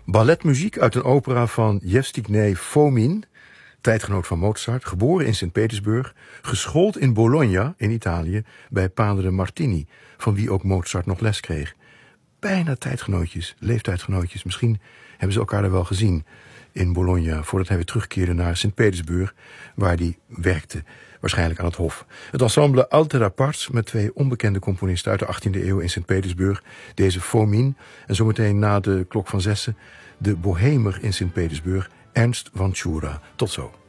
Balletmuziek uit een opera van Yevstignej Fomin, tijdgenoot van Mozart, geboren in Sint-Petersburg, geschoold in Bologna in Italië bij Padre Martini, van wie ook Mozart nog les kreeg. Bijna tijdgenootjes, leeftijdgenootjes. Misschien hebben ze elkaar er wel gezien in Bologna, voordat hij weer terugkeerde naar Sint-Petersburg, waar hij werkte, waarschijnlijk aan het hof. Het ensemble Altera Pars met 2 onbekende componisten uit de 18e eeuw in Sint-Petersburg. Deze Fomin en zometeen na de klok van 6 de bohemer in Sint-Petersburg, Ernst Vanchura. Tot zo.